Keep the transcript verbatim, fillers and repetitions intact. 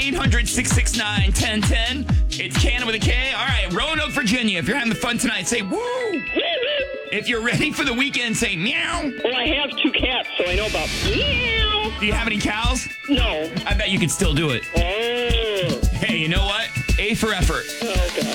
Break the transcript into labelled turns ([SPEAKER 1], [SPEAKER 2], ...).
[SPEAKER 1] eight hundred, six six nine, one oh one oh. It's Cannon with a K. All right, Roanoke, Virginia. If you're having fun tonight, say woo. If you're ready for the weekend, say meow.
[SPEAKER 2] Well, I have two cats, so I know about meow.
[SPEAKER 1] Do you have any cows?
[SPEAKER 2] No.
[SPEAKER 1] I bet you could still do it.
[SPEAKER 2] Oh.
[SPEAKER 1] Hey, you know what? A for effort.
[SPEAKER 2] Oh, God.